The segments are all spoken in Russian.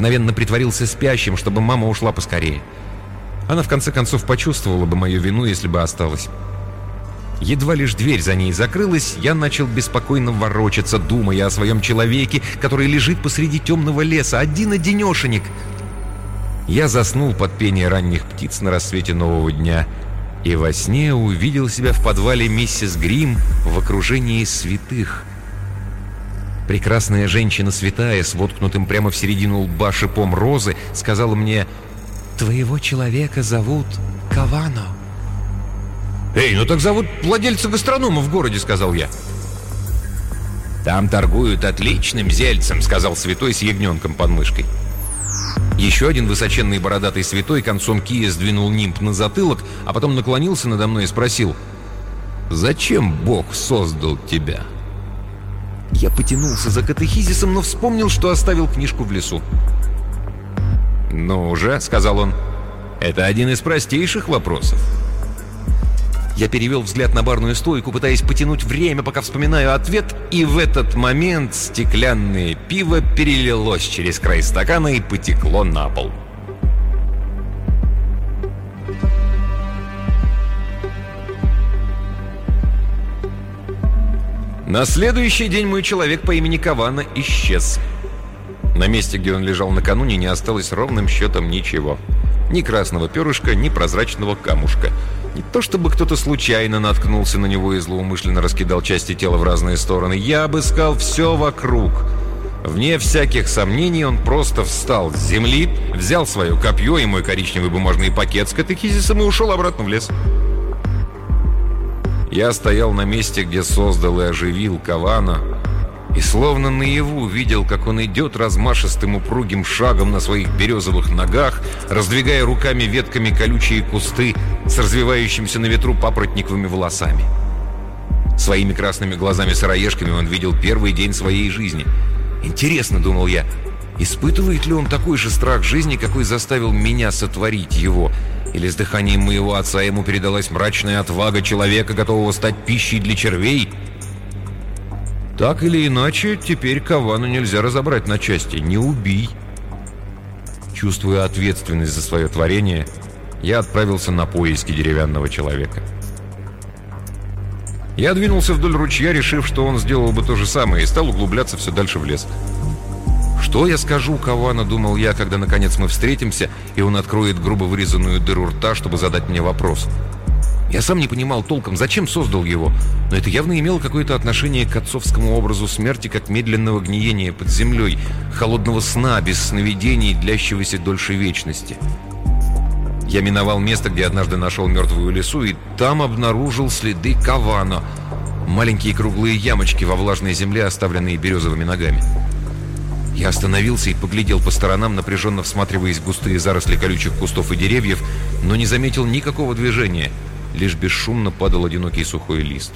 мгновенно притворился спящим, чтобы мама ушла поскорее. Она в конце концов почувствовала бы мою вину, если бы осталась. Едва лишь дверь за ней закрылась, я начал беспокойно ворочаться, думая о своем человеке, который лежит посреди темного леса, один-одинешенек. Я заснул под пение ранних птиц на рассвете нового дня и во сне увидел себя в подвале миссис Грим в окружении святых. Прекрасная женщина святая, с воткнутым прямо в середину лба шипом розы, сказала мне: «Твоего человека зовут Кавано». «Эй, ну так зовут владельца гастронома в городе», — сказал я. «Там торгуют отличным зельцем», — сказал святой с ягненком под мышкой. Еще один высоченный бородатый святой концом кия сдвинул нимб на затылок, а потом наклонился надо мной и спросил: «Зачем Бог создал тебя?» Я потянулся за катехизисом, но вспомнил, что оставил книжку в лесу. «Ну уже», — сказал он, — «это один из простейших вопросов». Я перевел взгляд на барную стойку, пытаясь потянуть время, пока вспоминаю ответ, и в этот момент стеклянное пиво перелилось через край стакана и потекло на пол. На следующий день мой человек по имени Кавано исчез. На месте, где он лежал накануне, не осталось ровным счетом ничего. Ни красного перышка, ни прозрачного камушка. Не то чтобы кто-то случайно наткнулся на него и злоумышленно раскидал части тела в разные стороны. Я обыскал все вокруг. Вне всяких сомнений он просто встал с земли, взял свое копье и мой коричневый бумажный пакет с катехизисом и ушел обратно в лес. Я стоял на месте, где создал и оживил Кавано, и словно наяву видел, как он идет размашистым упругим шагом на своих березовых ногах, раздвигая руками ветками колючие кусты с развивающимися на ветру папоротниковыми волосами. Своими красными глазами-сыроежками он видел первый день своей жизни. Интересно, думал я, испытывает ли он такой же страх жизни, какой заставил меня сотворить его? Или с дыханием моего отца ему передалась мрачная отвага человека, готового стать пищей для червей? Так или иначе, теперь Кавано нельзя разобрать на части. Не убий. Чувствуя ответственность за свое творение, я отправился на поиски деревянного человека. Я двинулся вдоль ручья, решив, что он сделал бы то же самое, и стал углубляться все дальше в лес. Что я скажу Кавано, думал я, когда наконец мы встретимся, и он откроет грубо вырезанную дыру рта, чтобы задать мне вопрос. Я сам не понимал толком, зачем создал его, но это явно имело какое-то отношение к отцовскому образу смерти, как медленного гниения под землей, холодного сна без сновидений, длящегося дольше вечности. Я миновал место, где однажды нашел мертвую лису, и там обнаружил следы Кавано. Маленькие круглые ямочки во влажной земле, оставленные березовыми ногами. Я остановился и поглядел по сторонам, напряженно всматриваясь в густые заросли колючих кустов и деревьев, но не заметил никакого движения. Лишь бесшумно падал одинокий сухой лист.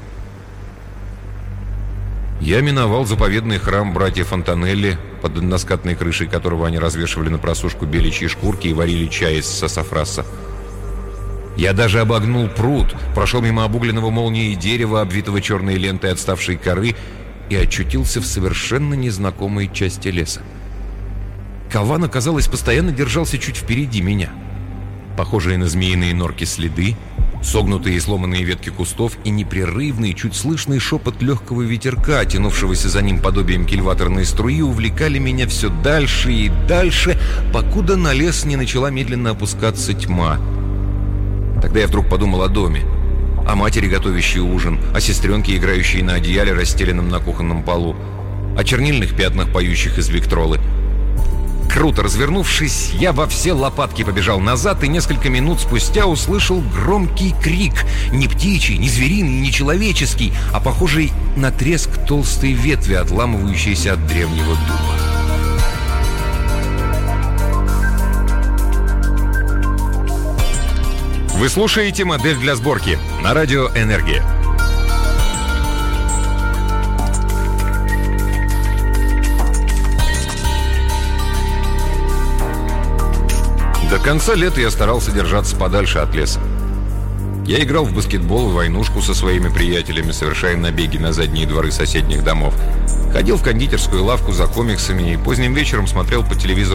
Я миновал заповедный храм братьев Фонтанелли, под односкатной крышей которого они развешивали на просушку беличьи шкурки и варили чай из сасафраса. Я даже обогнул пруд, прошел мимо обугленного молнией дерева, обвитого черной лентой отставшей коры, и очутился в совершенно незнакомой части леса. Кавано, казалось, постоянно держался чуть впереди меня. Похожие на змеиные норки следы, согнутые и сломанные ветки кустов и непрерывный, чуть слышный шепот легкого ветерка, тянувшегося за ним подобием кильваторной струи, увлекали меня все дальше и дальше, покуда на лес не начала медленно опускаться тьма. Тогда я вдруг подумал о доме, о матери, готовящей ужин, о сестренке, играющей на одеяле, расстеленном на кухонном полу, о чернильных пятнах, поющих из виктролы. Круто развернувшись, я во все лопатки побежал назад и несколько минут спустя услышал громкий крик. Не птичий, не звериный, не человеческий, а похожий на треск толстой ветви, отламывающейся от древнего дуба. Вы слушаете «Модель для сборки» на радио «Энергия». До конца лета я старался держаться подальше от леса. Я играл в баскетбол и войнушку со своими приятелями, совершая набеги на задние дворы соседних домов. Ходил в кондитерскую лавку за комиксами и поздним вечером смотрел по телевизору